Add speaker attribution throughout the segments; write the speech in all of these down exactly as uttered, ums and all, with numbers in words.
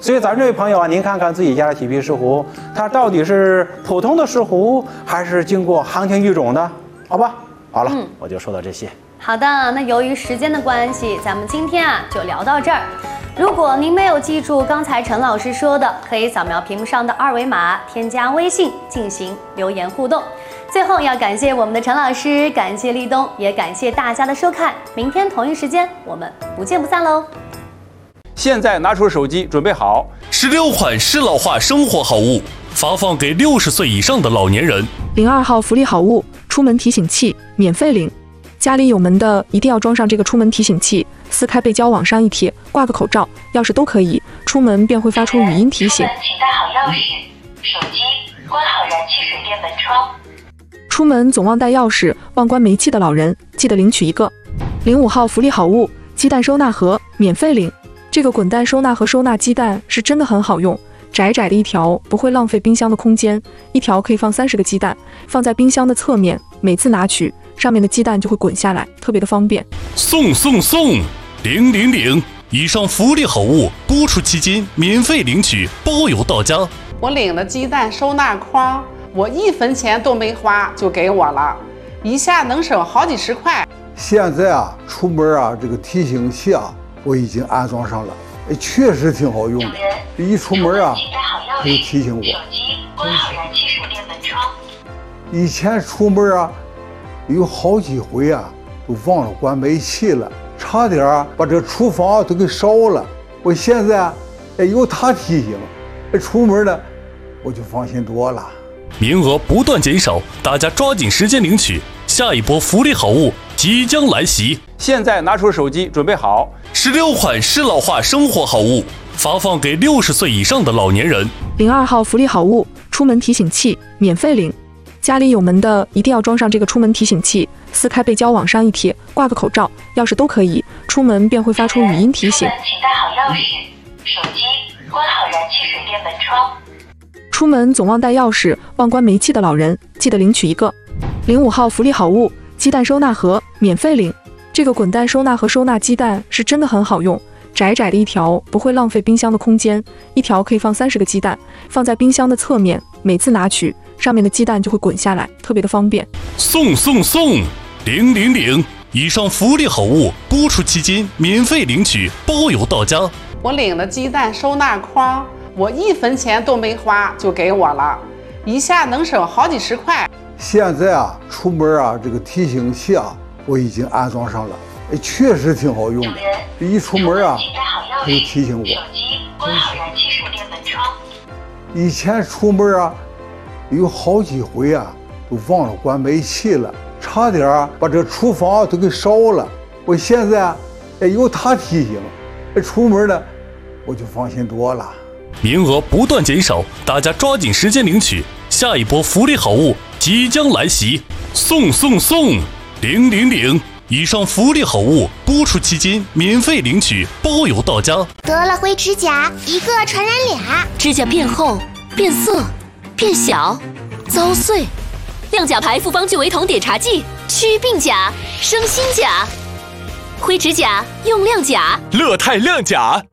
Speaker 1: 所以咱这位朋友啊，您看看自己家的铁皮石斛，它到底是普通的石斛，还是经过航天育种的？好吧，好了，嗯、我就说到这些。
Speaker 2: 好的，那由于时间的关系，咱们今天啊就聊到这儿。如果您没有记住刚才陈老师说的，可以扫描屏幕上的二维码，添加微信进行留言互动。最后要感谢我们的陈老师，感谢立冬，也感谢大家的收看。明天同一时间，我们不见不散喽！
Speaker 1: 现在拿出手机，准备好
Speaker 3: 十六款适老化生活好物，发放给六十岁以上的老年人。
Speaker 4: 零二号福利好物，出门提醒器，免费领。家里有门的一定要装上这个出门提醒器，撕开背胶往上一贴，挂个口罩、钥匙都可以，出门便会发出语音提醒。
Speaker 5: 请带好钥匙、手机，关好燃气水电门窗。
Speaker 4: 出门总忘带钥匙、忘关煤气的老人，记得领取一个。零五号福利好物，鸡蛋收纳盒，免费领。这个滚蛋收纳盒收纳鸡蛋是真的很好用，窄窄的一条不会浪费冰箱的空间，一条可以放三十个鸡蛋，放在冰箱的侧面，每次拿取上面的鸡蛋就会滚下来，特别的方便。
Speaker 3: 送送送，领领领！以上福利好物播出期间免费领取，包邮到家。
Speaker 6: 我领了鸡蛋收纳筐，我一分钱都没花就给我了，一下能省好几十块。
Speaker 7: 现在啊，出门啊，这个提醒器啊，我已经安装上了，哎，确实挺好用的。一出门啊，它就提醒我。
Speaker 5: 手机关好燃气水电门窗。
Speaker 7: 以前出门啊，有好几回啊，都忘了关煤气了，差点啊把这厨房都给烧了。我现在啊，哎，有它提醒，哎，出门呢，我就放心多了。
Speaker 3: 名额不断减少，大家抓紧时间领取，下一波福利好物即将来袭。
Speaker 1: 现在拿出手机，准备好
Speaker 3: 十六款适老化生活好物，发放给六十岁以上的老年人。
Speaker 4: 零二号福利好物，出门提醒器，免费领。家里有门的一定要装上这个出门提醒器，撕开背胶往上一贴，挂个口罩、钥匙都可以，出门便会发出语音提醒。
Speaker 5: 请带好钥匙、手机，关好燃气水电门窗。
Speaker 4: 出门总忘带钥匙、忘关煤气的老人，记得领取一个。零五号福利好物，鸡蛋收纳盒，免费领。这个滚蛋收纳盒收纳鸡蛋是真的很好用，窄窄的一条不会浪费冰箱的空间，一条可以放三十个鸡蛋，放在冰箱的侧面，每次拿取上面的鸡蛋就会滚下来，特别的方便。
Speaker 3: 送送送，领领领！以上福利好物播出期间免费领取，包邮到家。
Speaker 6: 我领了鸡蛋收纳筐，我一分钱都没花就给我了，一下能省好几十块。
Speaker 7: 现在啊，出门啊，这个提醒器啊，我已经安装上了，哎，确实挺好用的。一出门啊，它就提醒我。
Speaker 5: 手机关好燃气水电门窗。
Speaker 7: 以前出门啊，有好几回啊，都忘了关煤气了，差点啊把这厨房都给烧了。我现在啊，哎，有它提醒，哎，出门呢，我就放心多了。
Speaker 3: 名额不断减少，大家抓紧时间领取，下一波福利好物即将来袭。送送送，领领领！以上福利好物播出期间免费领取，包邮到家。
Speaker 8: 得了灰指甲，一个传染俩，
Speaker 9: 指甲变厚、变色、变小、遭碎。亮甲牌复方聚维酮碘茶剂，祛病甲、生新甲。灰指甲用亮甲，
Speaker 3: 乐泰亮甲。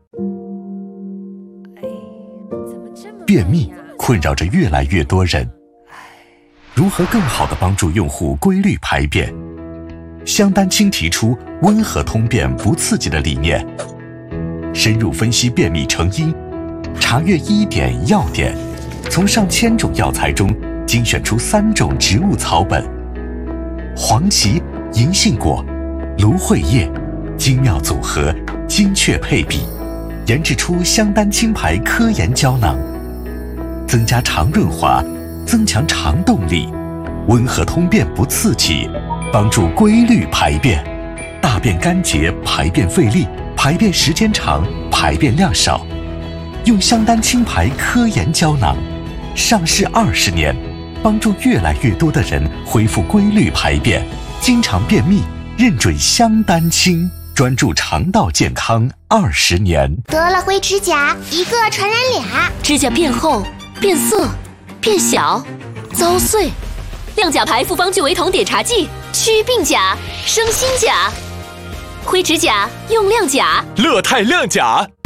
Speaker 10: 便秘困扰着越来越多人，如何更好地帮助用户规律排便？香丹青提出温和通便不刺激的理念，深入分析便秘成因，查阅医典药典，从上千种药材中精选出三种植物草本：黄芪、银杏果、芦荟叶，精妙组合，精确配比，研制出香丹青牌科研胶囊，增加肠润滑，增强肠动力，温和通便不刺激，帮助规律排便，大便干结，排便费力，排便时间长，排便量少。用香丹青牌科研胶囊，上市二十年，帮助越来越多的人恢复规律排便。经常便秘，认准香丹青，专注肠道健康二十年。
Speaker 8: 得了灰指甲，一个传染俩，
Speaker 9: 指甲变厚、变色、变小、遭碎。亮甲牌复方聚维酮碘茶剂，祛病甲、生新甲。灰指甲用亮甲，
Speaker 3: 乐泰亮甲。